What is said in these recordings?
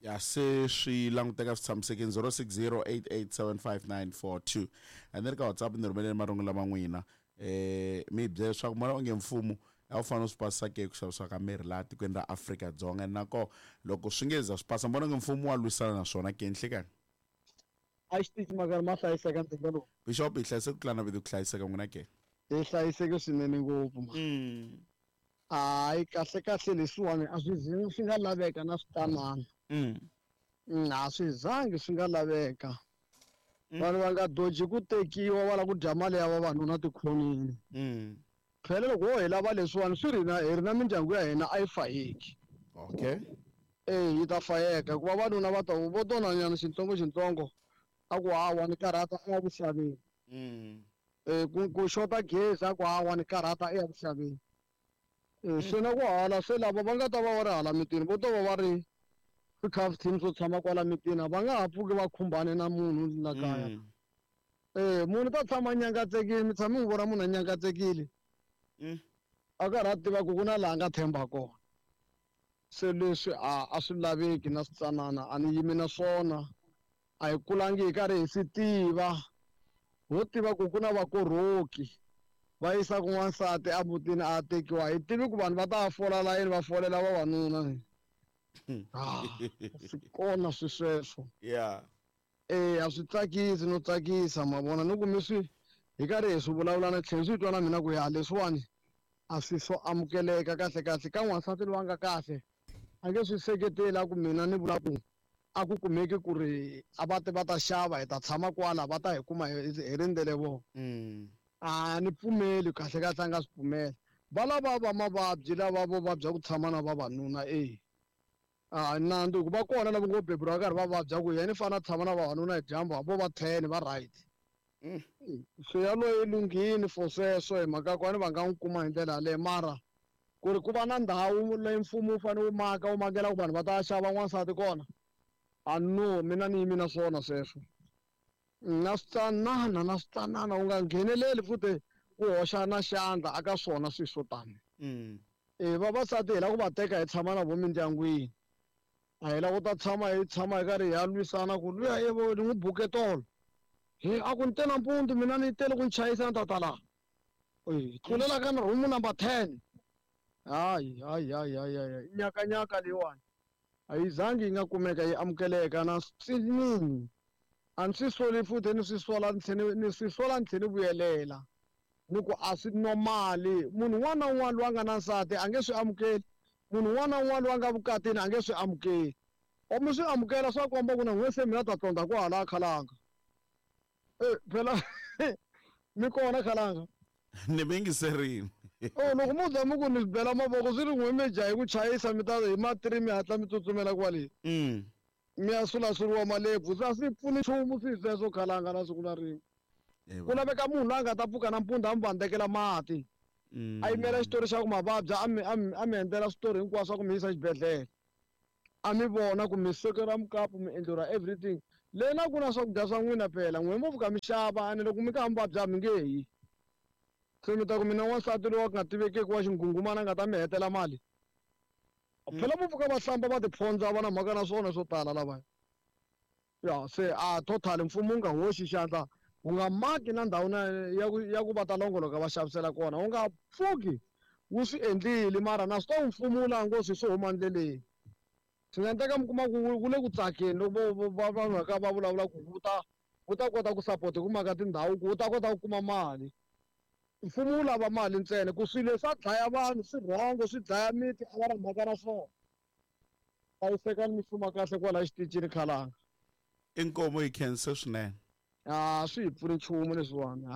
ya se swi languteka swi tshamisekile 0608875942 and then ka WhatsApp ni rhumeleni marungu lama n'wina mi byela leswaku mona onge mfumo a wu fanele swi pasisa ke ku xavisiwa ka mirhi laha tikweni ra Afrika-Dzonga nako loko swi nge za swi pasa mbona onge mfumo wa lwisana na swona ke nhlekani a xitichi magana ma hlayiseka ntsena lowu Bishop hi hlayiseka ku tlana vidi ku hlayiseka n'wina ke hi hlayiseke swinene ngopfu ma hayi kahle leswiwani a swi zi swi nga laveka na switanana a swi zangi swi nga laveka vanhu va nga doji ku tekiwa va la ku dya mali ya vavanuna tikhonini phela loko ho hi lava leswiwani swi ri na hi ri na mindyangu ya hina a yi fayeki okay yi ta fayeka hikuva vavanuna va ta vo tonanyana xitsongo a ku hawa ni karhata a ya ku xaveni ku xota gezi a ku hawa ni karhata a ya ku xaveni se na ku hala se lava va nga ta va va ri hala mitini vo to va va ri swikhafuthini swo tshama kwala mitini va nga ha pfuki va khumbane na munhu la kaya munhu ta tshama nyangatsekile mi tshami n'wi vona munhu a nyangatsekile a karhi a tiva ku na laha nga themba kona se leswi a swi laveki na switsanana a ni yimi na swona a hi kulangi hi karhi hi swi tiva ho tiva ku na vakoroki va yisa ku n'wansati a mutini a tekiwa hi tivi ku vanhu va ta fola layini va folela vavanuna swi kona sweswo a swi tsakisi no tsakisa mavona ni kumi swi hi karhi hi swi vulavula na tlhela swi twa na mina ku ya leswiwani a swi so amukeleka kahle ka n'wansati loyi a nga kahle a nge swi seketeli a ku mina ni vula ku a ku kumeki ku ri a va ta xava hi ta tshama kwala va ta hi kuma hi rindzele vona a ni pfumeli kahle a nga swi pfumela va lava va mavabyi lava vo vabya ku tshama na vavanuna nandzu ku va kona lava ngo beburiwa karhi va vabya ku yena i fanele a tshama na vavanuna hi dyambu vo va 10 va right so yaloye i lunghini for sweswo hi mhaka kwani va nga n'wi kuma hi ndlela yaleyo mara ku ri ku va na ndhawu leyi mfumo wu fanele wu makela ku vanhu va ta xava n'wansati kona no mina ni yimi na swona sweswo na switsanana u nga ngheneleli futhi u hoxa na xandla aka swona swilo swo tani vavasati hi la ku va teka hi tshama na vo mindyangwini a hi la ku ta tshama hi karhi hi ya lwisana ku luya ni n'wi buke tolo a ku ni te nampundzu mina ni tele ku ni chayisa na tata laha tlulela ka room number 10 hayi nyakanyaka leyiwani a yi zangi yi nga kumeka yi amukeleka na swinini a ni swi soli futhi ni swi sola ni tlhela ni vuyelela ni ku a swi normali munhu un'wana na un'wana loyi a nga na nsati a nge swi amukeli munhu un'wana na un'wana loyi a nga vukatini a nge swi amukeli mi swi amukela swa komba ku na n'we se mina ta tonda ku hala khalanga phela mi kona khalanga ni mingiserini loko mu zama ku ni bela mavoko swi ri n'we mi dya hi ku chayisa mi ta hi matiri mi hatla mi tsutsumela kwale mi ya sulasuriwa malebvu a swi pfuni nchumu swi sweswo khalanga na siku na rin'we ku laveka munhu loyi a nga ta pfuka nampundzu a mi vandzekela mati a yimela xitori xa ku mavabyi a mi endlela switori hinkwaswo swa ku mi yisa xibedhlele a mi vona ku mi swekera mukapu mi endleriwa everything leyi na ku na swakudya swa n'wina phela n'we mo pfuka mi xava ene loko mi ka mi vabya mi nge yi se mi ta ku mina n'wansati loyi wa ku nga tivekeki wa xingungumana a nga ta mi hetela mali phela mo pfuka va hlamba va tiphondza va na mhaka na swona swo tala lavaya se total mfumo wu nga hoxi xandla wu nga maki na ndhawu ya ku va ta longoloka va xavisela kona wu nga pfuki wu swi endlile mara na swi ta wu mfumo wu langa ngo swi huma ndleleni swi nga endleka mi kuma ku wu le ku tsakeni loko vanhu va ka va vulavula ku wu ta kota ku support hi ku maka tindhawu ku wu ta kota ku kuma mali mfumo wu lava mali ntsena ku swilo swa dlaya vanhu swi rhongo swi dlaya miti a va ri mhaka na swona hlayisekani mi fuma kahle kwala xitichini khalanga inkomo yi khense swinene swi hi pfuni nchumu leswiwani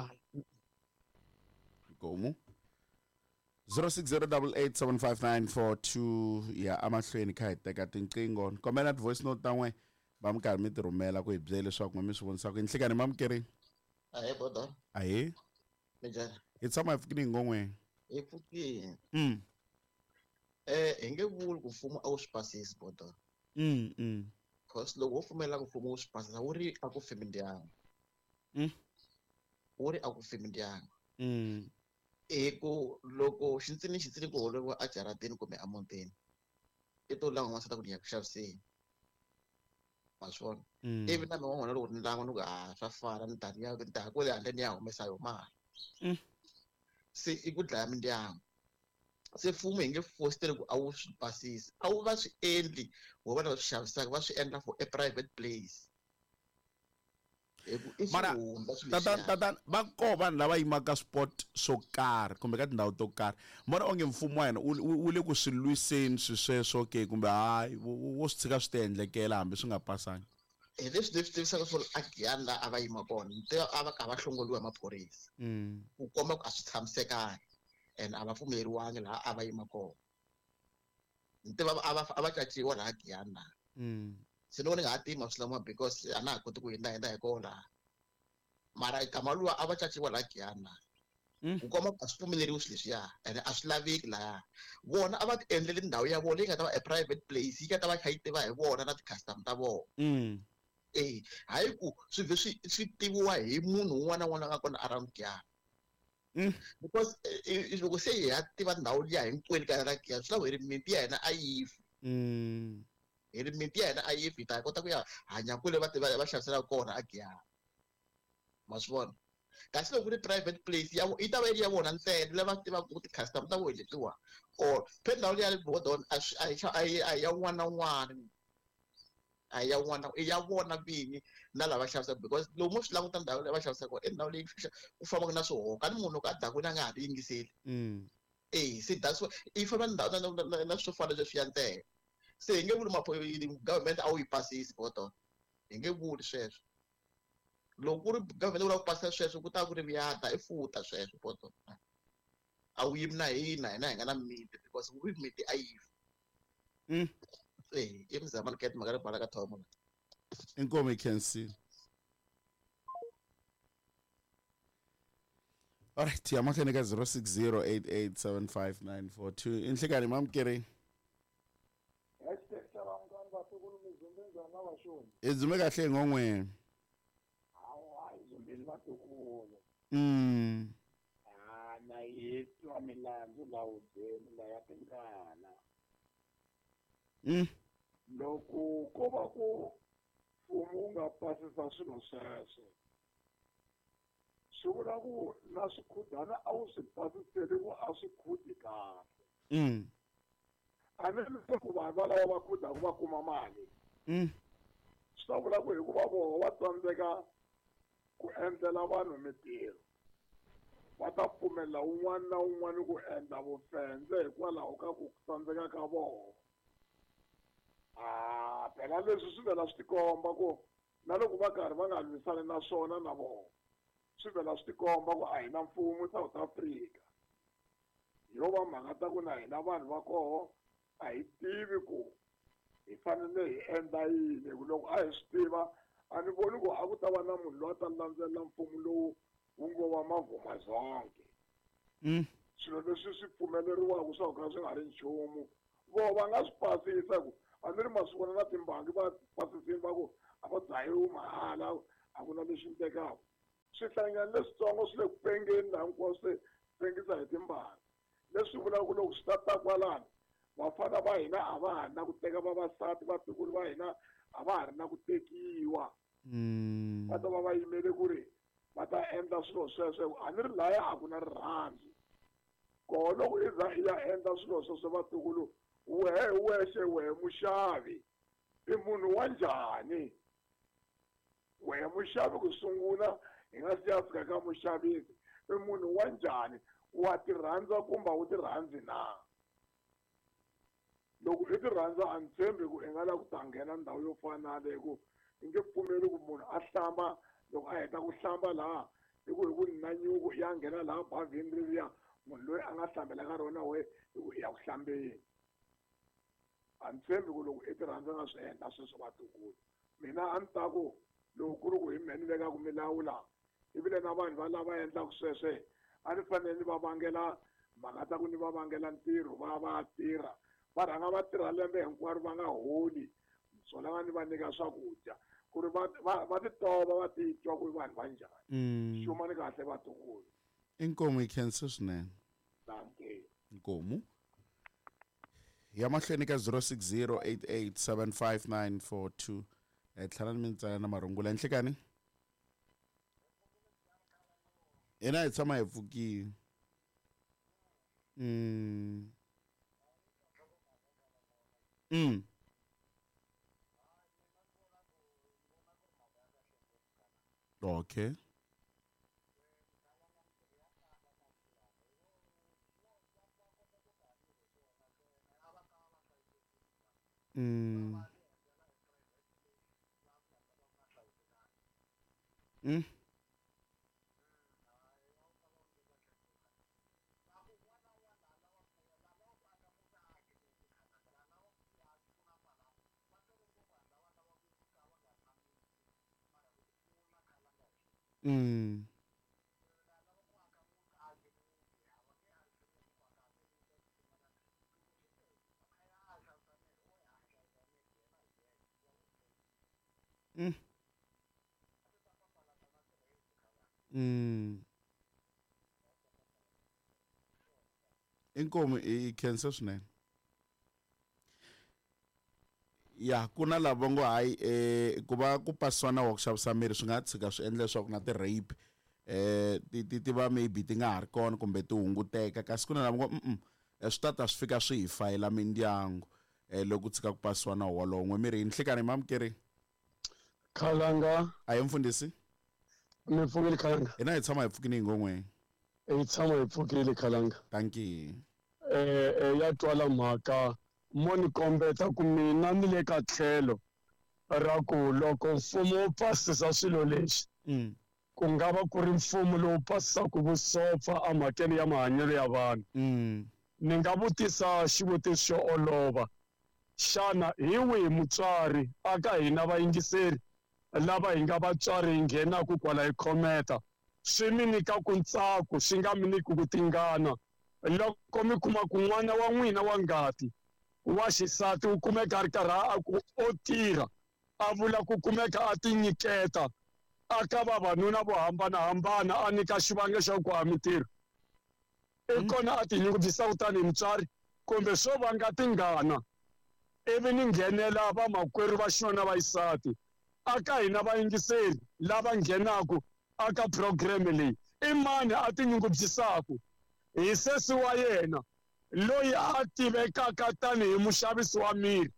inkomo 0608875942 ya amahlweni kha hi teka tinqingho kombela voice note ta n'we va mi karhi mi ti rhumela ku hi byele leswaku mi swi vonisa ku nhlikani ma mukerini Ahe boda. ahee Minjani? hi tshama hi pfukini hi ngongweni Hi pfukini. Hi nge vuli ku mfumo a wu swi pasisi boda. Because loko wo pfumela ku mfumo wu swi pasisa wu ri a ku femi ndyangu. Wu ri a ku femi ndyangu. Ku loko xitsini ku holeriwa a jaratini kumbe a mutini i to lava n'wansati ku ni ya ku xaviseni ma swi vona ivi na mina n'wana loko ni langa ni ku swa fana ni ta kwele handle ni ya humesa yo mali se i ku dlaya mindyangu se mfumo hi nge fositeli ku a wu swi basisi a wu va swi endli vo vana va swi xavisaka va swi endla for a private place mara tatani va koho vanhu lava yimaka sport swo karhi kumbe ka tindhawu to karhi mona onge mfumo wa hina wu le ku swi lwiseni swi sweswo ke kumbe hayi wo swi tshika swi ti endlekela hambi swi nga pasangi hi leswi tivisaka swo a Giyani la a va yima kona a va kha va hlongoliwa hi maphorisa ku komba ku a swi tshamisekangi and a va pfumeleriwangi laha a va yima kona ni tiva a va caciwa laha Giyani laha se ni nga ha tima swi lama because a na ha koti ku hindza hi kona laha mara kama luwa a va caciwa laha Giyani laha ku komba ku a swi pfumeleriwi swi leswiya and a swi laveki lahaya vona a va ti endleli ndhawu ya vona leyi nga ta va a private place yi nga ta va kha yi tiva hi vona na ti-custom ta vona hayi ku swi vhe swi tiviwa hi munhu un'wana na un'wana a nga kona around Giyani because loko se hi ya tiva ndhawu liya hinkwenu ka ra Giyani swi lava hi ri mimiti ya hina a yi fi hi ri mimiti ya hina a yi fi hi ta kota ku ya hanya kwele va xavisela kona a Giyani ma swi vona kasi loko ku ri private place yi ta va yi ri ya vona ntsena lava tivaka ku ti-custom ta vona letiwa or phe ndhawu leyi ya le bodon a hi ya un'wana na un'wana a hi ya un'wana i ya vona vinyi na lava xavisaka because loko mo swi languta ndhawu leyi va xavisaka kona i ndhawu leyi ku fambaka na swihoka ni munhu loko a dakweni a nga ha ti yingiseli se that's why i famba ndhawu na swo fana leswi ya ntsena se hi nge vuli government a wu yi pasisi bodon hi nge vuli sweswo loko ku ri government wu lava ku pasisa sweswo ku ta ku ri viyata i futa sweswo bodon a wu yimi na hina hi nga na mimiti because ku ri mimiti a yi fi i mizama ni kete mhaka ri bala ka thomo inkomo can see alright ya mahlweni ka 0608875942 inhlekani mamkeri izume kahle ngongwena na yetwa milandzu lawudeni la ya tingana loko ko va ku mfumo wu nga pasisa swilo sweswo swi vula ku na swikhudana a wu swi pasiseli ku a swi khudi kahle a ni leswaku vanhu va lava va khudaku va kuma mali swi ta vula ku hikuva voho va tsandzeka ku endlela vanhu mintirho va ta pfumelela un'wana na un'wana ku endla vufenze hikwalaho ka ku tsandzeka ka vona phela leswi swi vela swi tikomba ku na loko va karhi va nga lwisani na swona na vona swi vela swi tikomba ku a hi na mfumo South Africa yo va mhaka ta ku na hina vanhu va koho a hi tivi ku hi fanele hi endla yini ku loko a hi swi tiva a ni voni ku a ku ta va na munhu loyi a ta landzelela mfumo lowu wu ngo va mavhumazonke swilo leswi swi pfumeleriwaka swa ku swi nga ri nchumu vo va nga swi pasisa ku a ni ri masiku na timbangi va pasisini va ku a va dlayiwi mahala a ku na lexi tekaka swihlangano leswitsongo swi le ku pengeni laha hinkwaswo swi pengisa hi timbangi leswi vulaka ku loko swi ta kwalano vafana va hina a va ha ri na ku teka vavasati vatukulu va hina a va ha ri na ku tekiwa va ta va va yimele ku ri va ta endla swilo sweswo a ni ri laya a ku na rirhandzu koho loko i za i ya endla swilo sweswo vatukulu wexe wehe muxavi i munhu wa njhani wehe muxavi ku sungula hi nga si ya fika ka muxavisi i munhu wa njhani wa ti rhandza kumbe wu ti rhandzi na loko i ti rhandza a ni tshembi ku i nga lava ku ta nghena ndhawu yo fana na leyi ku i nge pfumeli ku munhu a hlamba loko a heta ku hlamba laha hi ku na nyuku ya nghena laha bavhini reriya munhu loyi a nga hlambela ka rona we hi ku i ya ku hlambeni a ni tshembi ku loko i ti rhandza nga swi endla sweswo vatukulu mina a ni ta ku loko ku ri ku hi mhe ni vekaku milawu laha i vile na vanhu va lava endlaku sweswe a ni fanele ni va vangela mhaka ta ku ni va vangela ntirho va tirha va rhanga va tirha lembe hinkwaro va nga holi swona va ni va nyika swakudya ku ri va ti tova va titwa ku vanhu va njhani xuma ni kahle vatukulu inkomo yi khensa swinene inkomo ya mahlweni ka 0608875942 tlhela ni mi tsala na marungula enhlekani yena hi tshama hi pfukile okay inkomo i-cancer swinene ya ku na lava ngo hayi ku va ku pasiwa na wa ku xavisa miri swi nga tshika swi endla leswaku na ti-rape ti va maybe ti nga ha ri kona kumbe ti hunguteka kasi ku na lava ngo swi tata swi fika swi hi fayela mindyangu loko tshika ku pasiwa na wolowo n'we miri nhlikani mamukeri Khalanga a hi mfundhisi mi pfukile Khalanga hina hi tshama hi pfukini hi ngongweni hi tshama hi pfukile Khalanga thank you ya twala mhaka mo ni kombeta ku mina ni le ka tlhelo ra ku loko mfumo wu pasisa swilo leswi ku nga va ku ri mfumo lowu pasisaka vusopfa emhakeni ya mahanyelo ya vanhu ni nga vutisa xivutiso xo olova xana hi wihi mutswari aka hina vayingiseri lava hi nga vatswari hi nghenaka kwala hi khometa swi mi nyikaku ntsako swi nga mi nyiki ku tingana loko mi kuma ku n'wana wa n'wina wa ngati wa xisati u kumeka a ri karhi o tirha a vula ku kumeka a tinyiketa aka vavanuna vo hambanahambana a nyika xivangelo xa ku a mintirho i kona a tinyungubyisaka tanihi mutswari kumbe swo va nga tingana ivi ni nghenela vamakwerhu va xinuna va xisati aka hina vayingiseri lava nghenaku aka program leyi i mani a tinyungubyisaka hi sesi wa yena loyi a tivekaka tanihi muxavisi wa miri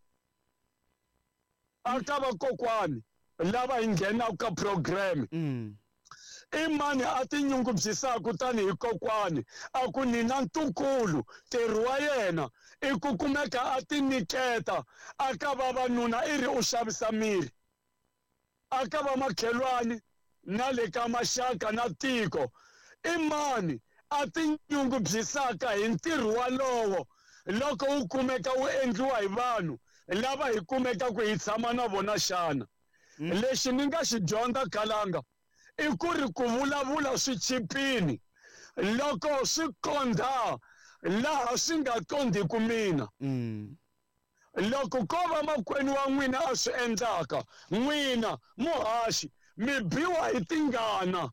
aka vakokwani lava hi nghenaka ka program i mani a tinyungubyisaka tanihi kokwani a ku ni na ntukulu ntirho wa yena i ku kumeka a tinyiketa aka vavanuna i ri u xavisa miri aka vamakhelwani na le ka maxaka na tiko i mani a tinyungubyisaka hi ntirho walowo loko wu kumeka wu endliwa hi vanhu lava hi kumekaku hi tshama na vona xana lexi ni nga xi dyondza Khalanga i ku ri ku vulavula swi chipini loko swi kondha laha swi nga kondhiku mina loko ko va makwenu wa n'wina a swi endlaka n'wina muhaxi mi biwa hi tingana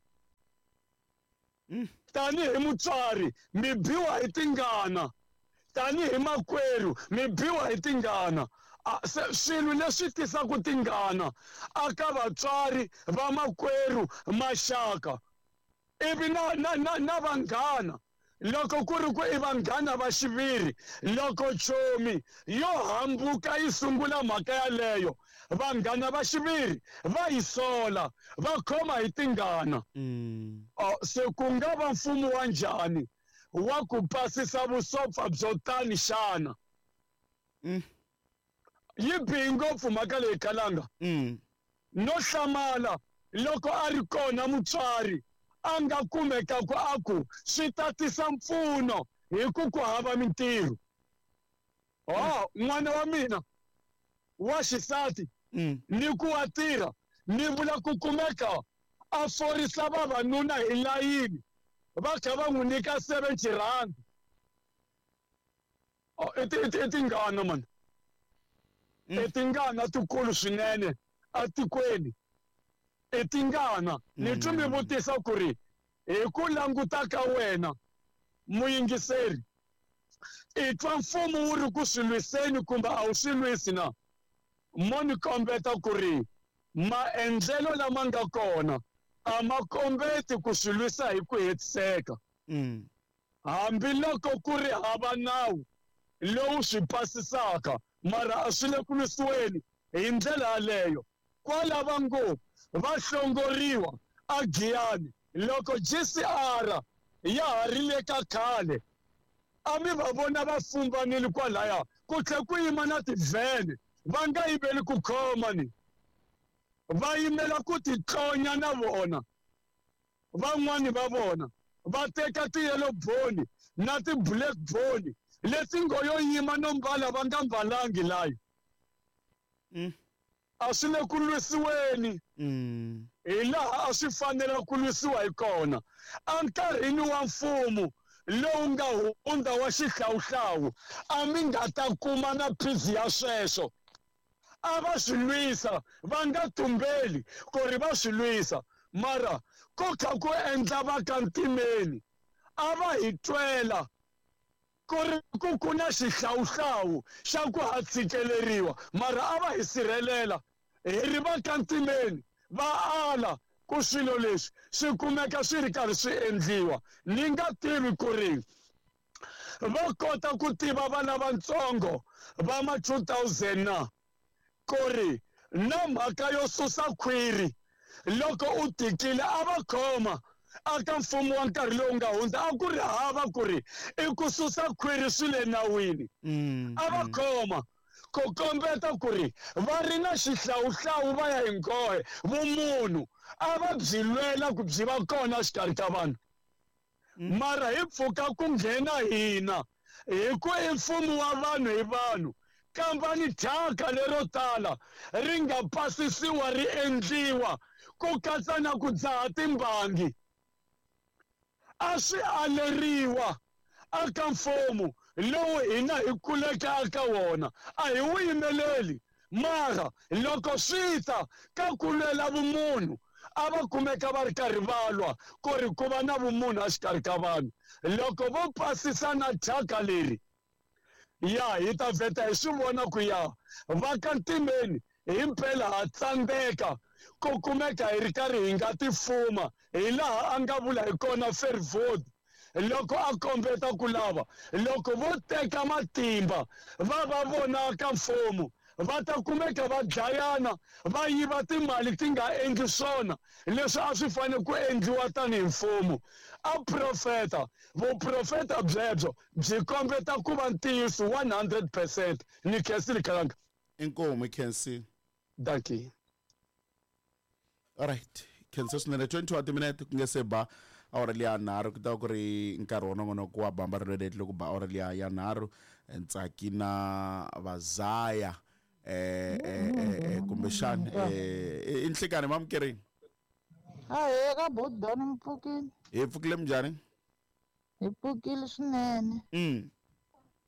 tanihi mutswari mi biwa hi tingana tanihi makwerhu mi biwa hi tingana swilo leswi tisaka tingana aka vatswari va makwerhu maxaka ivi na vanghana loko ku ri ku i vanghana va xiviri loko chomi yo hambuka yi sungula mhaka yaleyo vanghana va xiviri va yi sola va khoma hi tingana se ku nga va mfumo wa njhani wa ku pasisa vusopfa byo tani xana yi bihi ngopfu mhaka leyi Khalanga no hlamala loko a ri kona mutswari a nga kumekaku a ku swi ta tisa mpfuno hi ku hava mintirho n'wana wa mina wa xisati ni ku wa tirha ni vula ku kumeka a forisa vavanuna hi layini va kha va n'wi nyika 70 rand i tingana mani i tingana tikulu swinene atikweni i tingana ni twi mi vutisa ku ri hi ku languta ka wena muyingiseri i twa mfumo wu ri ku swi lwiseni kumbe a wu swi lwisi na mo ni kombeta ku ri maendlelo lama nga kona a ma kombeti ku swi lwisa hi ku hetiseka hambiloko ku ri hava nawu lowu swi pasisaka mara a swi le ku lwisiweni hi ndlela yaleyo kwalava ngo va hlongoriwa a Giyani loko GCR ya ha ri le ka khale a mi va vona va fumbanile kwalaya ku tlhe ku yima na tivhene va nga yimeli ku khoma ni va yimela ku titlonya na vona van'wani va vona va teka ti-yellow boni na ti-black boni leti ngo yo yima no mbala va nga mbalangi layo a swi le ku lwisiweni hi laha a swi fanele ku lwisiwa hi kona a nkarhini wa mfumo lowu nga hundza wa xihlawuhlawu a mi nga ta kuma na phizi ya sweswo a va swi lwisa va nga tumbeli ku ri va swi lwisa mara ko kha ku endla vakantimeni a va hi twela ku ri ku na xihlawuhlawu xa ku ha tshikeleriwa mara a va hi sirhelela hi ri vakantimeni va ala ku swilo leswi swi kumeka swi ri karhi swi endliwa ni nga tivi ku ri va kota ku tiva vana vantsongo va ma 2000 na ku ri na mhaka yo susa khwiri loko u tikile a va khoma aka mfumo wa nkarhi lowu nga hundza a ku ri hava ku ri i ku susa khwiri swi le nawini a va khoma ku kombeta ku ri va ri na xihlawuhlawu va ya hi nghohe vumunhu a va byi lwela ku byi va kona xikarhi ka vanhu mara hi pfuka ku nghena hina hi ku i mfumo wa vanhu hi vanhu kambani thyaka lero tala ri nga pasisiwa ri endliwa ku katsa na ku dzaha timbangi a swi aleriwa aka mfumo lowu hina hi kuleka aka wona a hi wu yimeleli mara loko swi ta ka ku lwela vumunhu a va kumeka va ri karhi va lwa ku ri ku va na vumunhu exikarhi ka vanhu loko vo pasisa na thyaka leri ya hi ta vheta hi swi vona ku ya vakantimeni hi mpela ha tsandzeka ku kumeka hi ri karhi hi nga tifuma hi laha a nga vula hi kona Verwoerd loko a kombeta ku lava loko vo teka matimba va va vona ka mfumo va ta kumeka va dlayana va yiva timali ti nga endli swona leswi a swi fanele ku endliwa tanihi mfumo a profeta vuprofeta byebyo byi kombeta ku va ntiyiso 100%. Ni khensile kalanga inkomo Kensi. Thank you. Alright, Kensi swinene 20 wa timinete ku nge se ba awara liya nharhu ku ta ku ri nkarhi wa nongonoko wa bamba rileti loko ba awara liya ya nharhu Ntsaki na Vazaya kumbexani i nhlikani mamukering hayi ka bodoni mpfukile hi pfukile minjhani hi pfukile swinene